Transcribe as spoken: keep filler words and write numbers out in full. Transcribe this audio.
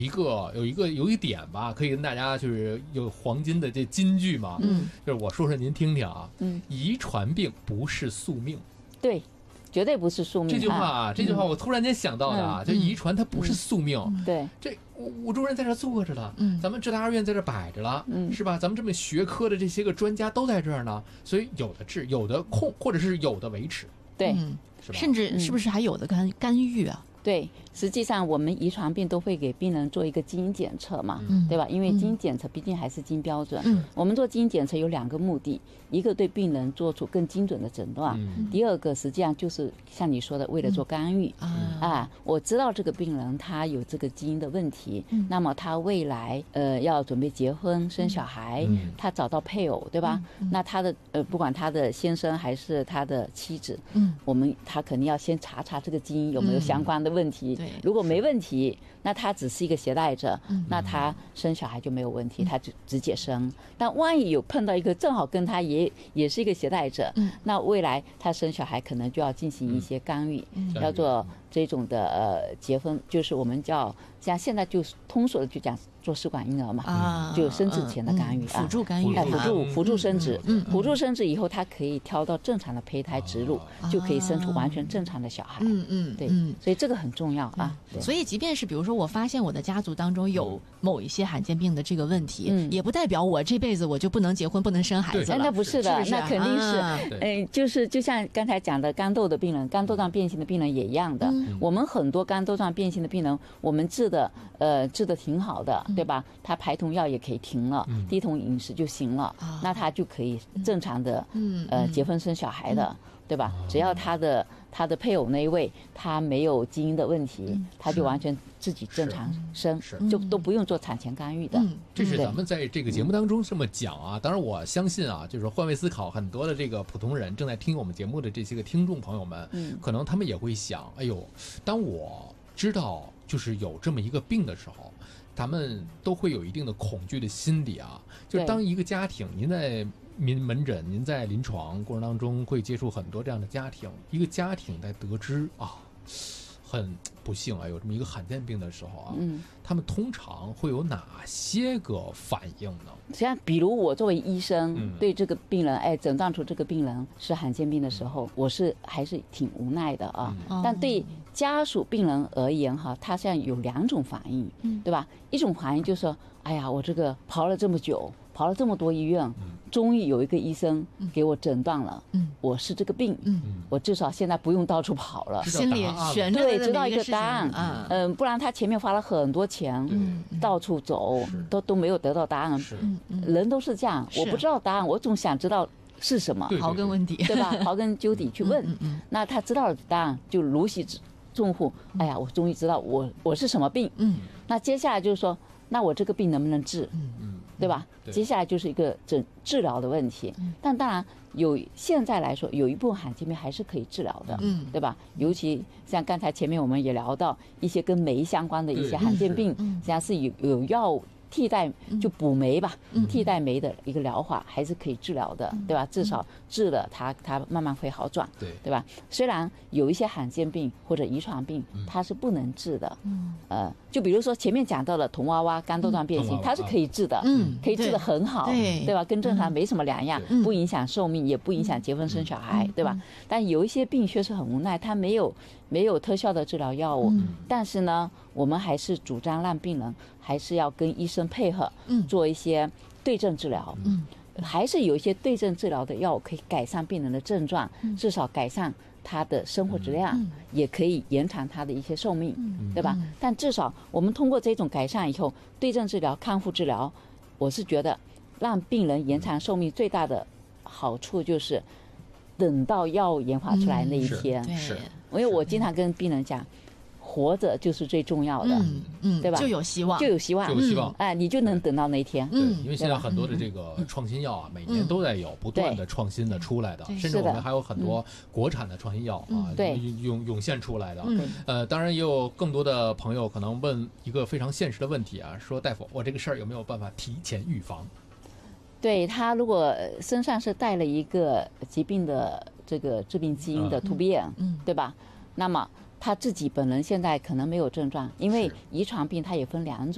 一个有一个有一点吧，可以跟大家就是有黄金的这金句嘛，嗯，就是我说说您听听啊，嗯，遗传病不是宿命， 对，绝对不是宿命。 这句话啊， 啊这句话我突然间想到的啊， 嗯、 就遗传它不是宿命，嗯、 对， 这吴主任在这坐着了，嗯，咱们浙大二院在这摆着了，嗯，是吧？咱们这么学科的这些个专家都在这儿呢，所以有的治，有的控，或者是有的维持， 对， 嗯、是吧？甚至是不是还有的干干预啊？ 对，实际上我们遗传病都会给病人做一个基因检测嘛，嗯、对吧？因为基因检测毕竟还是基因标准。嗯，我们做基因检测有两个目的，一个对病人做出更精准的诊断，嗯、第二个实际上就是像你说的，为了做干预。嗯、啊，我知道这个病人他有这个基因的问题，嗯、那么他未来呃要准备结婚生小孩，嗯、他找到配偶，对吧？嗯、那他的呃不管他的先生还是他的妻子，嗯，我们他肯定要先查查这个基因有没有相关的问题， 对， 如果没问题，那他只是一个携带者，嗯、那他生小孩就没有问题，嗯、他就直接生。但万一有碰到一个正好跟他也也是一个携带者，嗯、那未来他生小孩可能就要进行一些干预，嗯、要做这种的呃结婚，就是我们叫像现在就通俗的就讲做试管婴儿嘛，啊、就生殖前的干预， 嗯、辅助干预， 啊、辅助辅助生殖，嗯、辅助生殖以后，他可以挑到正常的胚胎植入，啊、就可以生出完全正常的小孩。 嗯嗯， 对，所以这个很重要啊。 所以即便是比如说我发现我的家族当中有某一些罕见病的这个问题，嗯、也不代表我这辈子我就不能结婚不能生孩子了。 那不是的， 是是那肯定是，啊、呃，就是就像刚才讲的肝窦的病人，肝窦状变性的病人也一样的。嗯、我们很多肝窦状变性的病人，我们治的呃治的挺好的，对吧？他排酮药也可以停了，嗯、低酮饮食就行了，嗯、那他就可以正常的，嗯、呃结婚生小孩的。嗯对吧？只要他的他的配偶那一位他没有基因的问题，嗯、他就完全自己正常生，就都不用做产前干预的。嗯、 这是咱们在这个节目当中这么讲啊。当然，我相信啊，就是换位思考，很多的这个普通人正在听我们节目的这些个听众朋友们，嗯、可能他们也会想，哎呦，当我知道就是有这么一个病的时候，咱们都会有一定的恐惧的心理啊。就当一个家庭，您在您门诊，您在临床过程当中会接触很多这样的家庭，一个家庭在得知啊，很不幸啊，有这么一个罕见病的时候啊，嗯，他们通常会有哪些个反应呢？ 像比如我作为医生，嗯、对这个病人，哎，诊断出这个病人是罕见病的时候，嗯、我是还是挺无奈的啊。嗯、但对家属病人而言哈，他现在有两种反应，嗯、对吧？一种反应就是说，哎呀，我这个跑了这么久。跑了这么多医院，嗯、终于有一个医生给我诊断了，嗯、我是这个病，嗯、我至少现在不用到处跑了， 心里悬着对，知道一个答案，嗯、呃，不然他前面花了很多钱，嗯、到处走，都都没有得到答案，人都是这样，我不知道答案，我总想知道是什么， 刨根问底， 对吧？刨根究底去问，嗯嗯嗯、那他知道了答案，就如释重负，哎呀，我终于知道我我是什么病，嗯，那接下来就是说，那我这个病能不能治？嗯嗯。对吧？对，接下来就是一个诊治疗的问题。嗯、但当然有现在来说，有一部分罕见病还是可以治疗的，嗯，对吧？尤其像刚才前面我们也聊到一些跟酶相关的一些罕见病，实际上是有有药替代，就补酶吧，嗯、替代酶的一个疗法还是可以治疗的，嗯、对吧？至少治了它，它慢慢会好转，对对吧？虽然有一些罕见病或者遗传病，它是不能治的，嗯、呃，就比如说前面讲到了童娃娃肝窦状变性，嗯、它是可以治的，嗯，可以治得很好，对对吧？跟正常没什么两样，嗯、不影响寿命，也不影响结婚生小孩，嗯、对吧？但有一些病确实很无奈，它没有没有特效的治疗药物，嗯、但是呢，我们还是主张让病人还是要跟医生配合，嗯，做一些对症治疗，嗯，还是有一些对症治疗的药物可以改善病人的症状，嗯、至少改善他的生活质量，嗯、也可以延长他的一些寿命，嗯、对吧？嗯、但至少我们通过这种改善以后，对症治疗、康复治疗，我是觉得让病人延长寿命最大的好处就是等到药物研发出来那一天， 嗯、是， 因为我经常跟病人讲。活着就是最重要的，嗯嗯，对吧？ 就有希望， 就有希望， 就有希望， 嗯、哎，你就能等到那一天。 对，因为现在很多的这个创新药啊，嗯、每年都在有不断的创新的出来的， 嗯、 甚至我们还有很多国产的创新药啊， 对、 嗯，涌涌现出来的。 嗯、 呃，当然也有更多的朋友可能问一个非常现实的问题啊，说大夫，我这个事儿有没有办法提前预防？ 对，他如果身上是带了一个疾病的这个致病基因的突变，嗯，对吧？那么他自己本人现在可能没有症状，因为遗传病它也分两种。